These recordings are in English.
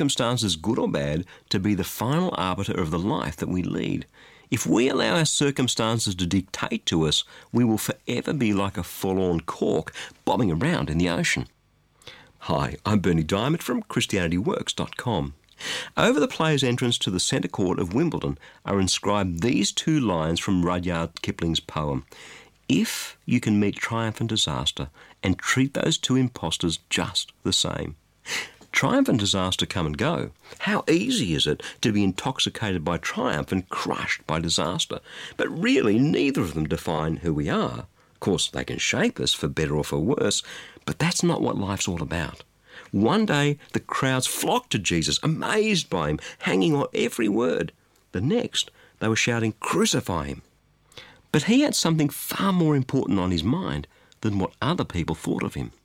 circumstances, good or bad, to be the final arbiter of the life that we lead. If we allow our circumstances to dictate to us, we will forever be like a forlorn cork bobbing around in the ocean. Hi, I'm Berni Dymet from ChristianityWorks.com. Over the player's entrance to the centre court of Wimbledon are inscribed these two lines from Rudyard Kipling's poem. If you can meet triumph and disaster and treat those two impostors just the same. Triumph and disaster come and go. How easy is it to be intoxicated by triumph and crushed by disaster? But really, neither of them define who we are. Of course, they can shape us for better or for worse, but that's not what life's all about. One day, the crowds flocked to Jesus, amazed by him, hanging on every word. The next, they were shouting, "Crucify him." But he had something far more important on his mind than what other people thought of him.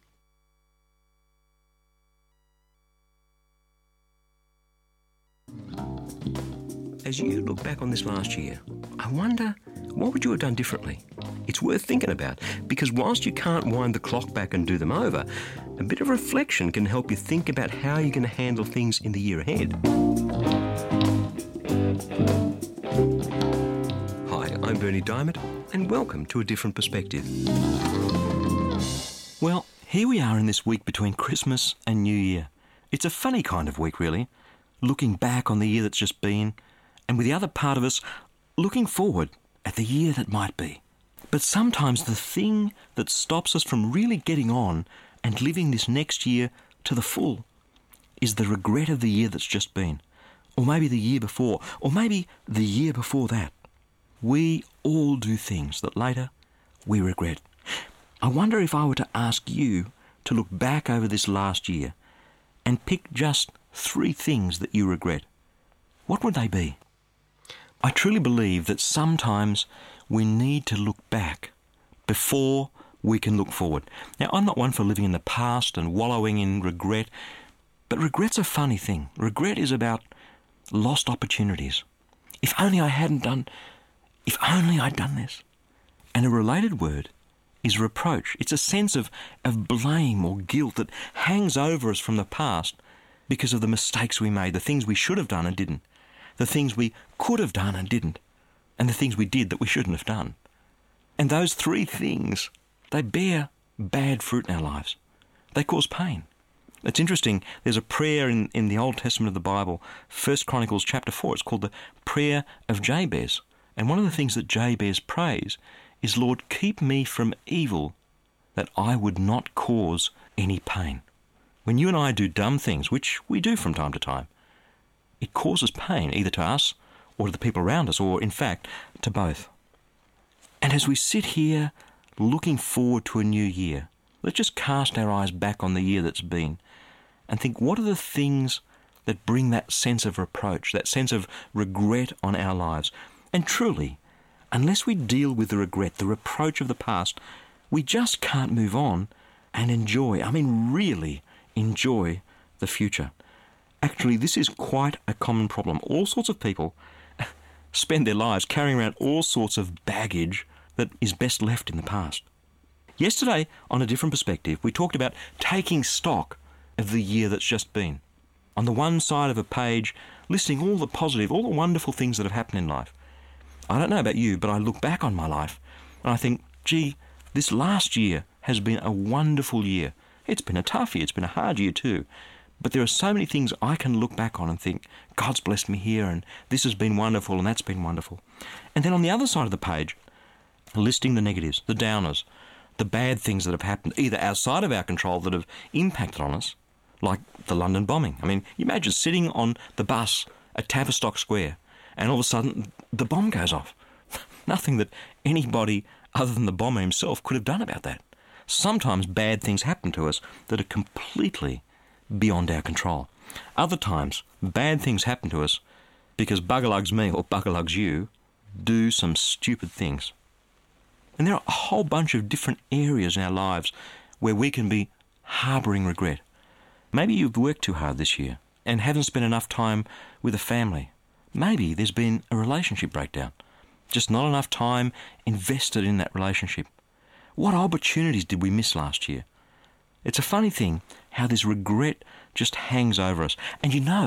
As you look back on this last year, I wonder, what would you have done differently? It's worth thinking about, because whilst you can't wind the clock back and do them over, a bit of reflection can help you think about how you're going to handle things in the year ahead. Hi, I'm Berni Dymet, and welcome to A Different Perspective. Well, here we are in this week between Christmas and New Year. It's a funny kind of week, really, looking back on the year that's just been, and with the other part of us looking forward at the year that might be. But sometimes the thing that stops us from really getting on and living this next year to the full is the regret of the year that's just been, or maybe the year before, or maybe the year before that. We all do things that later we regret. I wonder if I were to ask you to look back over this last year and pick just 3 things that you regret. What would they be? I truly believe that sometimes we need to look back before we can look forward. Now, I'm not one for living in the past and wallowing in regret, but regret's a funny thing. Regret is about lost opportunities. If only I'd done this. And a related word is reproach. It's a sense of blame or guilt that hangs over us from the past because of the mistakes we made, the things we should have done and didn't, the things we could have done and didn't, and the things we did that we shouldn't have done. And those 3 things, they bear bad fruit in our lives. They cause pain. It's interesting, there's a prayer in the Old Testament of the Bible, 1 Chronicles chapter 4, it's called the Prayer of Jabez. And one of the things that Jabez prays is, "Lord, keep me from evil, that I would not cause any pain." When you and I do dumb things, which we do from time to time, it causes pain either to us or to the people around us, or in fact, to both. And as we sit here looking forward to a new year, let's just cast our eyes back on the year that's been and think, what are the things that bring that sense of reproach, that sense of regret on our lives? And truly, unless we deal with the regret, the reproach of the past, we just can't move on and really enjoy the future. Actually, this is quite a common problem. All sorts of people spend their lives carrying around all sorts of baggage that is best left in the past. Yesterday, on A Different Perspective, we talked about taking stock of the year that's just been. On the one side of a page, listing all the positive, all the wonderful things that have happened in life. I don't know about you, but I look back on my life and I think, gee, this last year has been a wonderful year. It's been a tough year, it's been a hard year too. But there are so many things I can look back on and think, God's blessed me here, and this has been wonderful, and that's been wonderful. And then on the other side of the page, listing the negatives, the downers, the bad things that have happened, either outside of our control that have impacted on us, like the London bombing. I mean, you imagine sitting on the bus at Tavistock Square, and all of a sudden the bomb goes off. Nothing that anybody other than the bomber himself could have done about that. Sometimes bad things happen to us that are completely beyond our control. Other times, bad things happen to us because buggerlugs me or buggerlugs you do some stupid things. And there are a whole bunch of different areas in our lives where we can be harbouring regret. Maybe you've worked too hard this year and haven't spent enough time with a family. Maybe there's been a relationship breakdown. Just not enough time invested in that relationship. What opportunities did we miss last year? It's a funny thing how this regret just hangs over us. And